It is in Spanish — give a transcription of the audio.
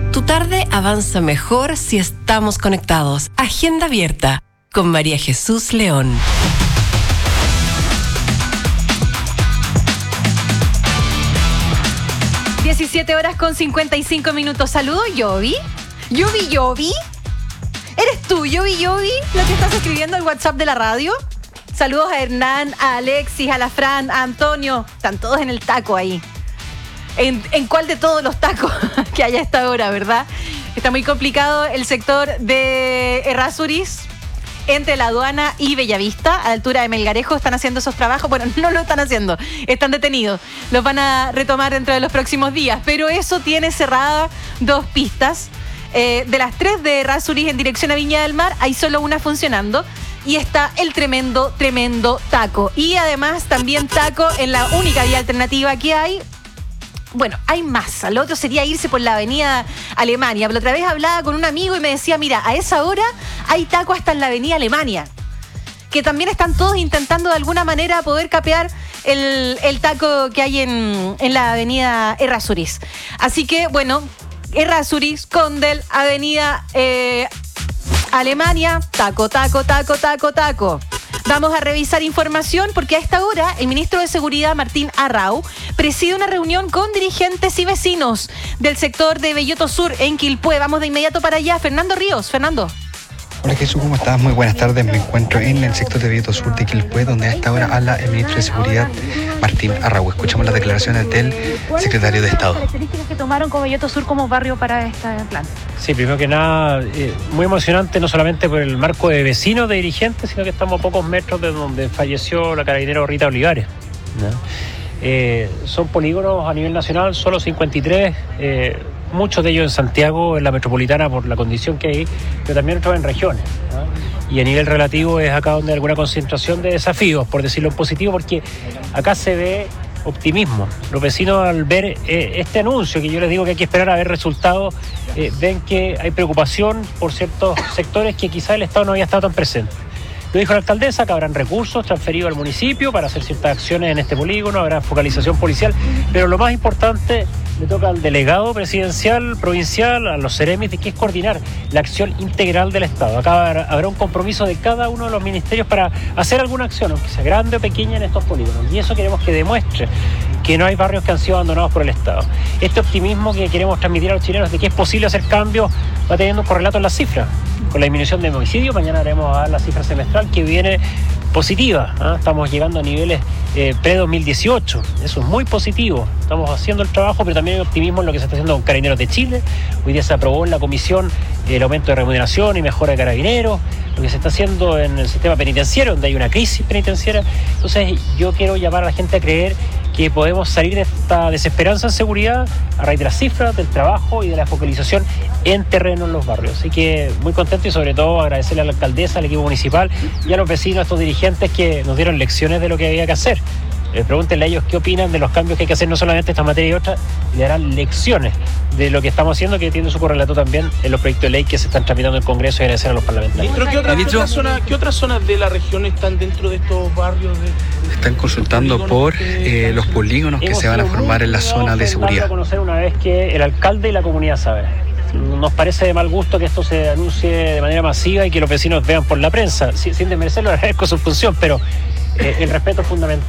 Tu tarde avanza mejor si estamos conectados. Agenda abierta con María Jesús León. (17:55). Saludos, Yovi. Yovi. ¿Eres tú, Yovi, lo que estás escribiendo al WhatsApp de la radio? Saludos a Hernán, a Alexis, a la Fran, a Antonio. Están todos en el taco ahí. ¿En cuál de todos los tacos que hay a esta hora, verdad? Está muy complicado el sector de Errázuriz, entre la aduana y Bellavista, a la altura de Melgarejo. Están haciendo esos trabajos. Bueno, no lo están haciendo, están detenidos. Los van a retomar dentro de los próximos días. Pero eso tiene cerradas 2 pistas. De las 3 de Errázuriz en dirección a Viña del Mar, hay solo una funcionando. Y está el tremendo taco. Y además también taco en la única vía alternativa que hay. Bueno, hay más. Lo otro sería irse por la avenida Alemania. Pero otra vez hablaba con un amigo y me decía, mira, a esa hora hay taco hasta en la avenida Alemania. Que también están todos intentando de alguna manera poder capear el taco que hay en la avenida Errázuriz. Así que, bueno, Errázuriz, Condel, avenida Alemania, taco. Vamos a revisar información porque a esta hora el ministro de Seguridad, Martín Arrau, preside una reunión con dirigentes y vecinos del sector de Belloto Sur en Quilpué. Vamos de inmediato para allá. Fernando Ríos. Fernando. Hola Jesús, ¿cómo estás? Muy buenas tardes. Me encuentro en el sector de Belloto Sur de Quilpué, donde a esta hora habla el ministro de Seguridad, Martín Arrau. Escuchamos las declaraciones del secretario de Estado. ¿Las características que tomaron con Belloto Sur como barrio para este plan? Sí, primero que nada, muy emocionante, no solamente por el marco de vecinos, de dirigentes, sino que estamos a pocos metros de donde falleció la carabinera Rita Olivares, ¿no? Son polígonos a nivel nacional, solo 53, muchos de ellos en Santiago, en la metropolitana, por la condición que hay, pero también otros en regiones, ¿no? Y a nivel relativo es acá donde hay alguna concentración de desafíos, por decirlo en positivo, porque acá se ve optimismo. Los vecinos, al ver este anuncio, que yo les digo que hay que esperar a ver resultados, ven que hay preocupación por ciertos sectores que quizá el Estado no había estado tan presente. Lo dijo la alcaldesa, que habrán recursos transferidos al municipio para hacer ciertas acciones en este polígono, habrá focalización policial, pero lo más importante le toca al delegado presidencial, provincial, a los seremis, de que es coordinar la acción integral del Estado. Acá habrá un compromiso de cada uno de los ministerios para hacer alguna acción, aunque sea grande o pequeña, en estos polígonos. Y eso queremos que demuestre que no hay barrios que han sido abandonados por el Estado. Este optimismo que queremos transmitir a los chilenos de que es posible hacer cambios va teniendo un correlato en las cifras. Con la disminución de homicidios, mañana haremos a la cifra semestral que viene positiva, ¿eh? Estamos llegando a niveles pre-2018, eso es muy positivo. Estamos haciendo el trabajo, pero también hay optimismo en lo que se está haciendo con Carabineros de Chile. Hoy día se aprobó en la comisión el aumento de remuneración y mejora de carabineros, lo que se está haciendo en el sistema penitenciario, donde hay una crisis penitenciaria. Entonces yo quiero llamar a la gente a creer que podemos salir de esta desesperanza en seguridad a raíz de las cifras, del trabajo y de la focalización en terreno en los barrios. Así que muy contento y sobre todo agradecerle a la alcaldesa, al equipo municipal y a los vecinos, a estos dirigentes que nos dieron lecciones de lo que había que hacer. Pregúntenle a ellos qué opinan de los cambios que hay que hacer, no solamente esta materia y otras, y le darán lecciones de lo que estamos haciendo, que tiene su correlato también en los proyectos de ley que se están tramitando en el Congreso, y agradecer a los parlamentarios. ¿Qué otras zonas de la región están dentro de estos barrios? Están consultando por los polígonos que se van a formar en la zona de seguridad. Vamos a conocer una vez que el alcalde y la comunidad saben. Nos parece de mal gusto que esto se anuncie de manera masiva y que los vecinos vean por la prensa. Sin desmerecerlo, agradezco su función, pero el respeto es fundamental.